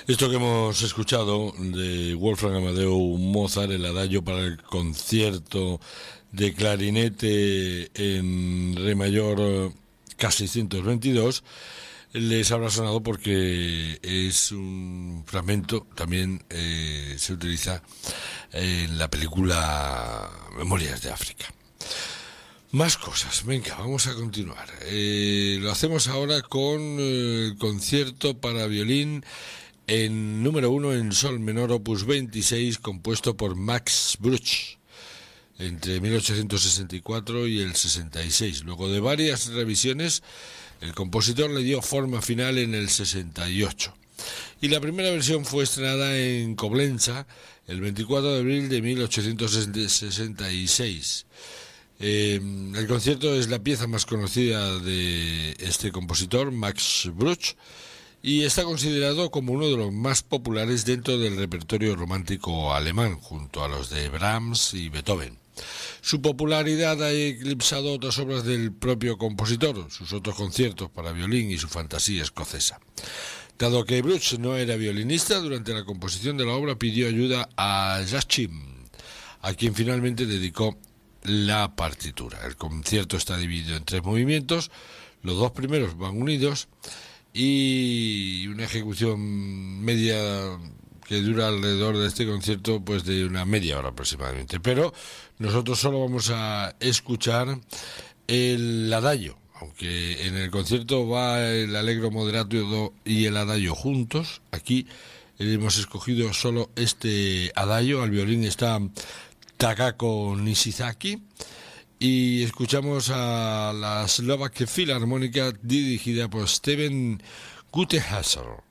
Esto que hemos escuchado de Wolfgang Amadeus Mozart, el adagio para el concierto de clarinete en re mayor K622, les habrá sonado porque es un fragmento, también se utiliza en la película Memorias de África. Más cosas, venga, vamos a continuar. Lo hacemos ahora con el concierto para violín en número 1 en sol menor opus 26, compuesto por Max Bruch entre 1864 y el 66. Luego de varias revisiones, el compositor le dio forma final en el 68. Y la primera versión fue estrenada en Coblenza el 24 de abril de 1866. El concierto es la pieza más conocida de este compositor, Max Bruch, y está considerado como uno de los más populares dentro del repertorio romántico alemán, junto a los de Brahms y Beethoven. Su popularidad ha eclipsado otras obras del propio compositor, sus otros conciertos para violín y su fantasía escocesa. Dado que Bruch no era violinista, durante la composición de la obra pidió ayuda a Joachim, a quien finalmente dedicó la partitura. El concierto está dividido en 3 movimientos, los 2 primeros van unidos y una ejecución media que dura alrededor de este concierto pues de una media hora aproximadamente, pero nosotros solo vamos a escuchar el adagio, aunque en el concierto va el allegro moderato y el adagio juntos. Aquí hemos escogido solo este adagio. Al violín está Takako Nishizaki y escuchamos a la Slovak Philharmónica dirigida por Steven Gutehasser.